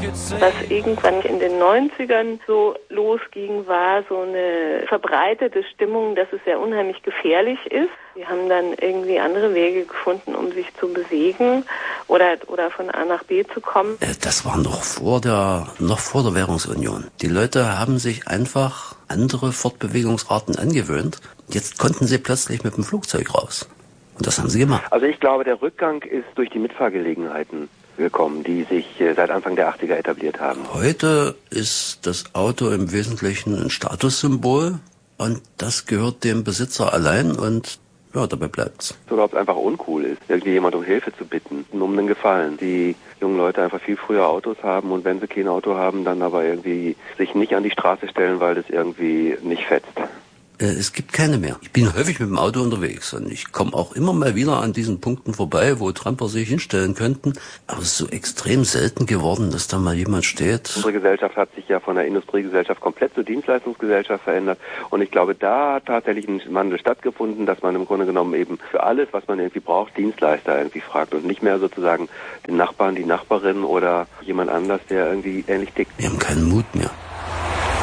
Was irgendwann in den 90ern so losging, war so eine verbreitete Stimmung, dass es ja unheimlich gefährlich ist. Sie haben dann irgendwie andere Wege gefunden, um sich zu bewegen oder von A nach B zu kommen. Das war noch vor der Währungsunion. Die Leute haben sich einfach andere Fortbewegungsarten angewöhnt. Jetzt konnten sie plötzlich mit dem Flugzeug raus. Und das haben sie gemacht. Also ich glaube, der Rückgang ist durch die Mitfahrgelegenheiten gekommen, die sich seit Anfang der 80er etabliert haben. Heute ist das Auto im Wesentlichen ein Statussymbol und das gehört dem Besitzer allein und ja, dabei bleibt's. Oder ob es einfach uncool ist, irgendwie jemand um Hilfe zu bitten, um einen Gefallen. Die jungen Leute einfach viel früher Autos haben und wenn sie kein Auto haben, dann aber irgendwie sich nicht an die Straße stellen, weil das irgendwie nicht fetzt. Es gibt keine mehr. Ich bin häufig mit dem Auto unterwegs und ich komme auch immer mal wieder an diesen Punkten vorbei, wo Tramper sich hinstellen könnten. Aber es ist so extrem selten geworden, dass da mal jemand steht. Unsere Gesellschaft hat sich ja von der Industriegesellschaft komplett zur Dienstleistungsgesellschaft verändert. Und ich glaube, da hat tatsächlich ein Wandel stattgefunden, dass man im Grunde genommen eben für alles, was man irgendwie braucht, Dienstleister irgendwie fragt und nicht mehr sozusagen den Nachbarn, die Nachbarin oder jemand anders, der irgendwie ähnlich tickt. Wir haben keinen Mut mehr.